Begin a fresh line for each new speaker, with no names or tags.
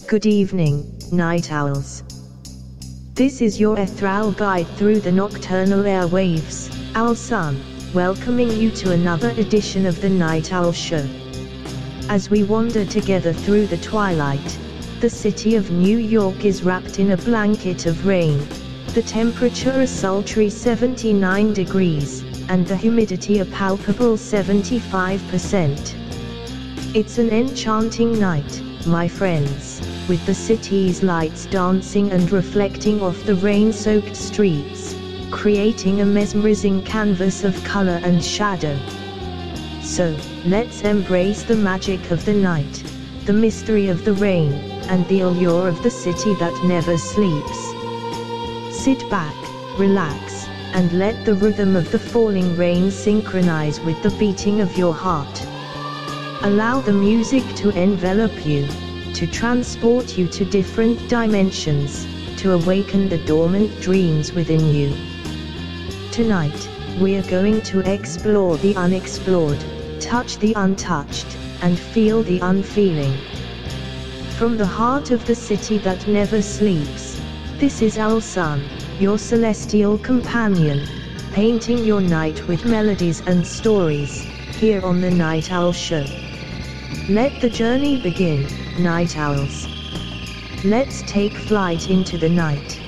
Good evening, night owls. This is your ethereal guide through the nocturnal airwaves, Owl Sun, welcoming you to another edition of the Night Owl Show. As we wander together through the twilight, the city of New York is wrapped in a blanket of rain. The temperature a sultry 79 degrees, and the humidity a palpable 75%. It's an enchanting night, my friends, with the city's lights dancing and reflecting off the rain-soaked streets, creating a mesmerizing canvas of color and shadow. So, let's embrace the magic of the night, the mystery of the rain, and the allure of the city that never sleeps. Sit back, relax, and let the rhythm of the falling rain synchronize with the beating of your heart. Allow the music to envelop you, to transport you to different dimensions, to awaken the dormant dreams within you. Tonight, we're going to explore the unexplored, touch the untouched, and feel the unfeeling. From the heart of the city that never sleeps, this is Owl Sun, your celestial companion, painting your night with melodies and stories, here on the Night Owl Show. Let the journey begin, night owls. Let's take flight into the night.